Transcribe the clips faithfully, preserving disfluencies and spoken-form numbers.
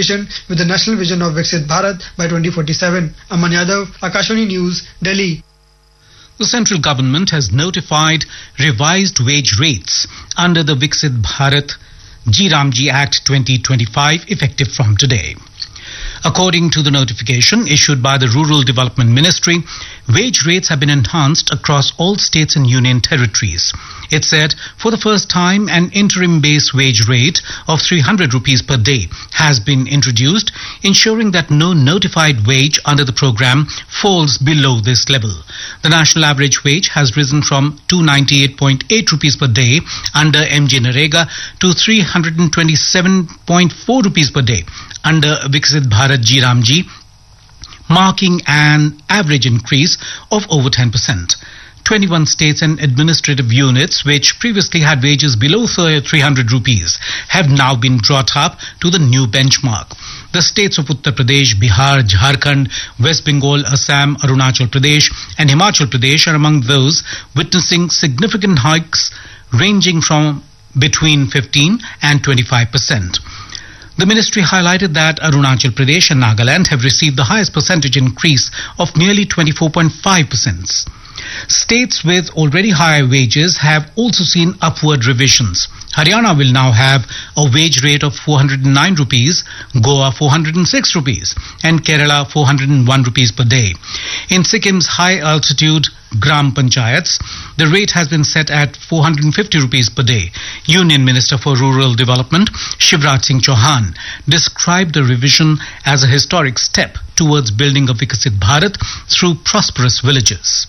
with the national vision of Viksit Bharat by twenty forty-seven. Aman Yadav, Akashvani News, Delhi. The central government has notified revised wage rates under the Viksit Bharat G Ramji Act twenty twenty-five effective from today. According to the notification issued by the Rural Development Ministry, wage rates have been enhanced across all states and union territories. It said for the first time an interim base wage rate of three hundred rupees per day has been introduced, ensuring that no notified wage under the program falls below this level. The national average wage has risen from two hundred ninety-eight point eight rupees per day under M G Narega to three hundred twenty-seven point four rupees per day under Viksit Bharat G Ramji, marking an average increase of over ten percent. twenty-one states and administrative units which previously had wages below three hundred rupees have now been brought up to the new benchmark. The states of Uttar Pradesh, Bihar, Jharkhand, West Bengal, Assam, Arunachal Pradesh and Himachal Pradesh are among those witnessing significant hikes ranging from between fifteen and twenty-five percent. The ministry highlighted that Arunachal Pradesh and Nagaland have received the highest percentage increase of nearly twenty-four point five percent. States with already higher wages have also seen upward revisions. Haryana will now have a wage rate of four hundred nine rupees, Goa four hundred six rupees and Kerala four hundred one rupees per day. In Sikkim's high altitude Gram Panchayats, the rate has been set at four hundred fifty rupees per day. Union Minister for Rural Development Shivraj Singh Chauhan described the revision as a historic step towards building a Viksit Bharat through prosperous villages.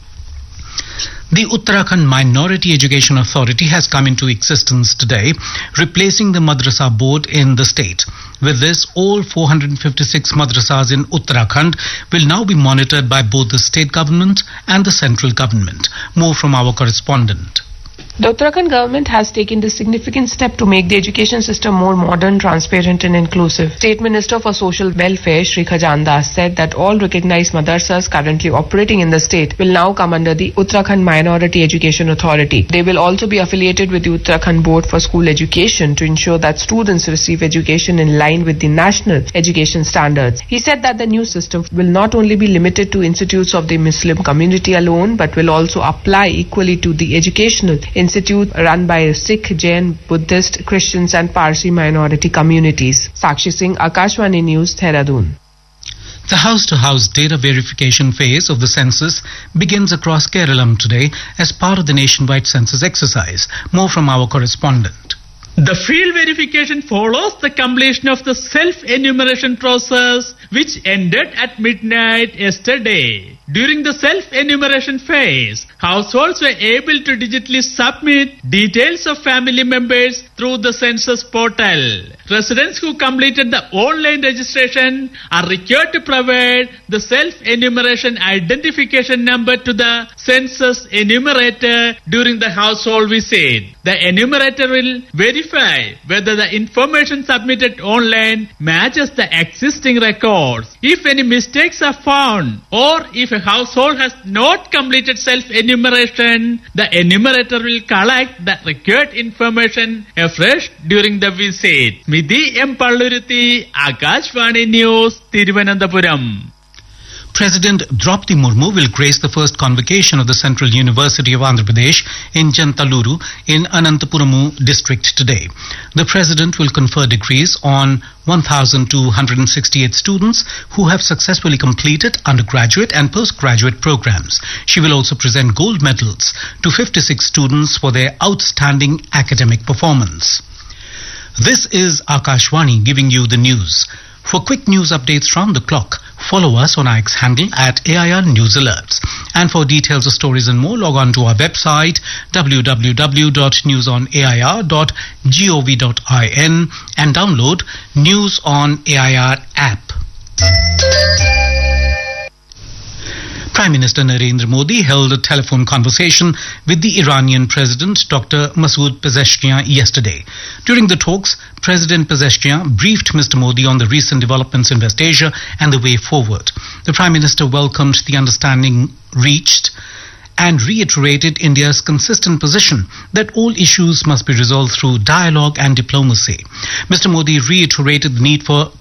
The Uttarakhand Minority Education Authority has come into existence today, replacing the Madrasa Board in the state. With this, all four hundred fifty-six madrasas in Uttarakhand will now be monitored by both the state government and the central government. More from our correspondent. The Uttarakhand government has taken this significant step to make the education system more modern, transparent and inclusive. State Minister for Social Welfare Shri Khajan Das said that all recognized madrasas currently operating in the state will now come under the Uttarakhand Minority Education Authority. They will also be affiliated with the Uttarakhand Board for School Education to ensure that students receive education in line with the national education standards. He said that the new system will not only be limited to institutes of the Muslim community alone, but will also apply equally to the educational institute run by Sikh, Jain, Buddhist, Christians and Parsi minority communities. Sakshi Singh, Akashvani News, Dehradun. The house-to-house data verification phase of the census begins across Kerala today as part of the nationwide census exercise. More from our correspondent. The field verification follows the completion of the self-enumeration process, which ended at midnight yesterday. During the self-enumeration phase, households were able to digitally submit details of family members through the census portal. Residents who completed the online registration are required to provide the self-enumeration identification number to the census enumerator during the household visit. The enumerator will verify whether the information submitted online matches the existing records. If any mistakes are found or if a household has not completed self-enumeration, the enumerator will collect the required information afresh during the visit. Midhi M. Palluruthi, Akashvani News, Thiruvananthapuram. President Draupadi Murmu will grace the first convocation of the Central University of Andhra Pradesh in Jantaluru in Anantapuramu district today. The President will confer degrees on one thousand two hundred sixty-eight students who have successfully completed undergraduate and postgraduate programs. She will also present gold medals to fifty-six students for their outstanding academic performance. This is Akashvani giving you the news. For quick news updates round the clock, follow us on our X handle at A I R News Alerts. And for details of stories and more, log on to our website w w w dot news on a i r dot gov dot in and download News on A I R app. Prime Minister Narendra Modi held a telephone conversation with the Iranian President Doctor Masoud Pezeshkian yesterday. During the talks, President Pezeshkian briefed Mister Modi on the recent developments in West Asia and the way forward. The Prime Minister welcomed the understanding reached and reiterated India's consistent position that all issues must be resolved through dialogue and diplomacy. Mister Modi reiterated the need for